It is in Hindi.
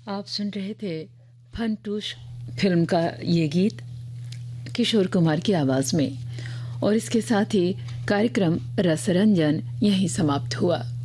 आप सुन रहे थे फनटूश फिल्म का ये गीत किशोर कुमार की आवाज में। और इसके साथ ही कार्यक्रम रसरंजन यहीं समाप्त हुआ।